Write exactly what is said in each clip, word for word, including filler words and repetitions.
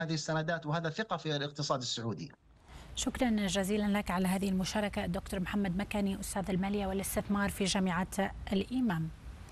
هذه السندات، وهذا ثقة في الاقتصاد السعودي. شكرا جزيلا لك على هذه المشاركة الدكتور محمد مكاني، أستاذ المالية والاستثمار في جامعة الإمام.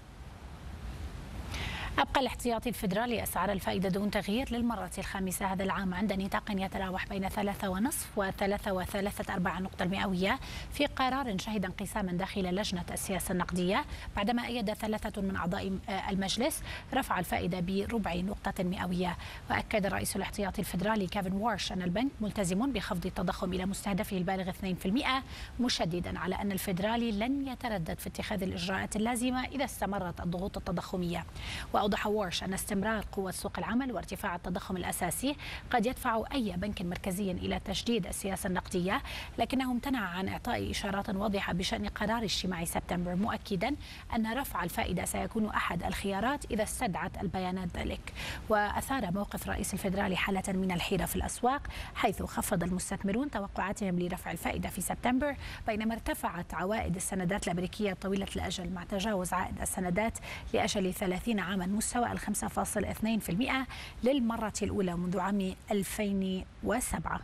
أبقى الاحتياطي الفيدرالي أسعار الفائدة دون تغيير للمرة الخامسة هذا العام عند نطاق يتراوح بين ثلاثة ونصف وثلاثة وثلاثة أرباع نقطة المئوية، في قرار شهد انقساما داخل لجنة السياسة النقدية بعدما أيد ثلاثة من أعضاء المجلس رفع الفائدة بربع نقطة مئوية. وأكد رئيس الاحتياطي الفيدرالي كيفن وارش أن البنك ملتزم بخفض التضخم إلى مستهدفه البالغ اثنين بالمئة، مشددا على أن الفيدرالي لن يتردد في اتخاذ الإجراءات اللازمة إذا استمرت الضغوط التضخمية. وأوضح وارش أن استمرار قوة سوق العمل وارتفاع التضخم الأساسي قد يدفع أي بنك مركزي إلى تجديد السياسة النقدية، لكنه امتنع عن إعطاء إشارات واضحة بشأن قرار اجتماع سبتمبر، مؤكدا أن رفع الفائدة سيكون أحد الخيارات إذا استدعت البيانات ذلك. وأثار موقف رئيس الفيدرالي حالة من الحيرة في الأسواق، حيث خفض المستثمرون توقعاتهم لرفع الفائدة في سبتمبر، بينما ارتفعت عوائد السندات الأمريكية طويلة الأجل مع تجاوز عائد السندات لأجل ثلاثين عاما مستوى الخمسة فاصل اثنين بالمئة للمرة الأولى منذ عام ألفين وسبعة.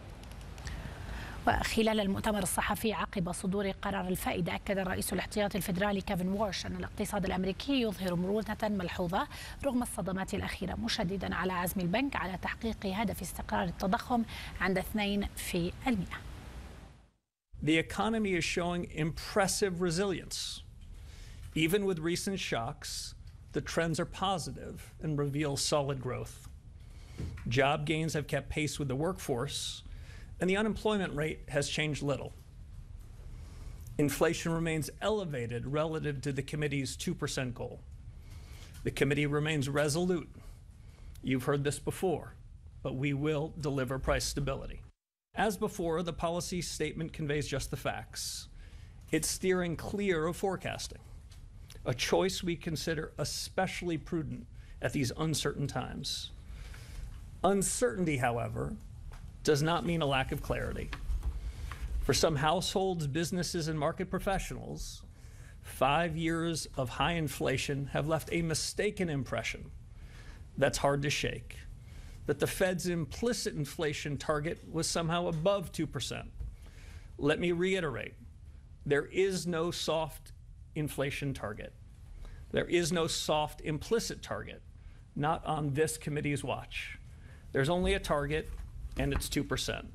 وخلال المؤتمر الصحفي عقب صدور قرار الفائدة، أكد الرئيس الاحتياطي الفيدرالي كيفن وارش أن الاقتصاد الأمريكي يظهر مرونة ملحوظة رغم الصدمات الأخيرة، مشددا على عزم البنك على تحقيق هدف استقرار التضخم عند اثنين بالمئة. The economy is showing impressive resilience. Even with recent shocks, the trends are positive and reveal solid growth. Job gains have kept pace with the workforce, and the unemployment rate has changed little. Inflation remains elevated relative to the committee's two percent goal. The committee remains resolute. You've heard this before, but we will deliver price stability. As before, the policy statement conveys just the facts. It's steering clear of forecasting, a choice we consider especially prudent at these uncertain times. Uncertainty, however, does not mean a lack of clarity. For some households, businesses, and market professionals, five years of high inflation have left a mistaken impression that's hard to shake, that the Fed's implicit inflation target was somehow above two percent. Let me reiterate, there is no soft inflation target. There is no soft implicit target, not on this committee's watch. There's only a target, and it's two percent.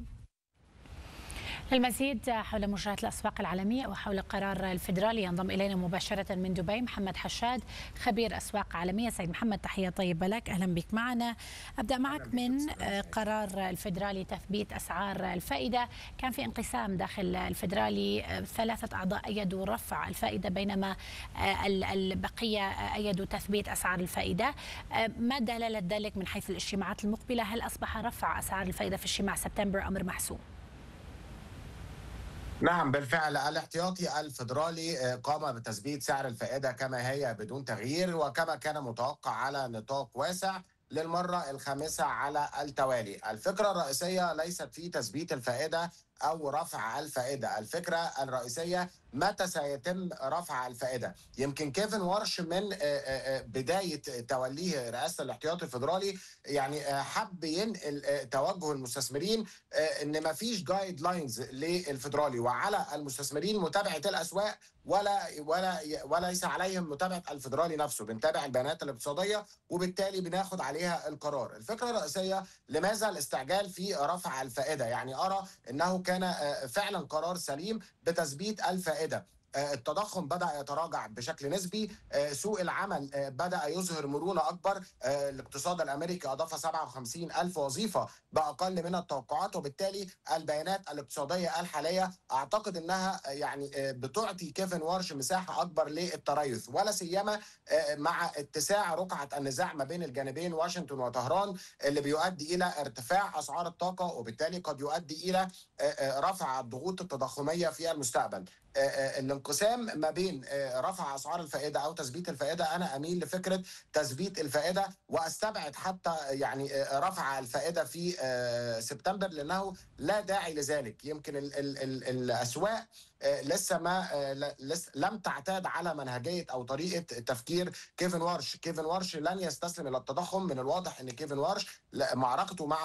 للمزيد حول مجريات الأسواق العالمية وحول قرار الفيدرالي ينضم إلينا مباشرة من دبي محمد حشاد، خبير أسواق عالمية. سيد محمد، تحية طيبة لك، أهلا بك معنا. أبدأ معك من قرار الفيدرالي تثبيت أسعار الفائدة. كان في انقسام داخل الفيدرالي، ثلاثة أعضاء أيدوا رفع الفائدة بينما البقية أيدوا تثبيت أسعار الفائدة. ما دلالة ذلك من حيث الاجتماعات المقبلة؟ هل أصبح رفع أسعار الفائدة في اجتماع سبتمبر أمر محسوم؟ نعم بالفعل، الاحتياطي الفيدرالي قام بتثبيت سعر الفائدة كما هي بدون تغيير، وكما كان متوقع على نطاق واسع للمرة الخامسة على التوالي. الفكرة الرئيسية ليست في تثبيت الفائدة أو رفع الفائدة، الفكرة الرئيسية متى سيتم رفع الفائدة. يمكن كيفن وارش من بداية توليه رئاسة الاحتياطي الفيدرالي يعني حب ينقل توجه المستثمرين ان ما فيش جايد لاينز للفيدرالي، وعلى المستثمرين متابعة الأسواق ولا ولا وليس عليهم متابعة الفيدرالي نفسه. بنتابع البيانات الاقتصادية وبالتالي بناخد عليها القرار. الفكرة الرئيسية لماذا الاستعجال في رفع الفائدة؟ يعني أرى أنه كان فعلا قرار سليم بتثبيت الفائدة. التضخم بدأ يتراجع بشكل نسبي، سوق العمل بدأ يظهر مرونة أكبر، الاقتصاد الأمريكي أضاف سبعة وخمسين ألف وظيفة بأقل من التوقعات، وبالتالي البيانات الاقتصادية الحالية أعتقد أنها يعني بتعطي كيفن وارش مساحة أكبر للتريث، ولا سيما مع اتساع رقعة النزاع ما بين الجانبين واشنطن وطهران اللي بيؤدي إلى ارتفاع أسعار الطاقة، وبالتالي قد يؤدي إلى رفع الضغوط التضخمية في المستقبل. الانقسام ما بين رفع اسعار الفائده او تثبيت الفائده، انا اميل لفكره تثبيت الفائده، واستبعد حتى يعني رفع الفائده في سبتمبر لانه لا داعي لذلك. يمكن ال ال ال الاسواق لسه ما لسه لم تعتاد على منهجيه او طريقه تفكير كيفن وارش. كيفن وارش لن يستسلم الى التضخم. من الواضح ان كيفن وارش معركته مع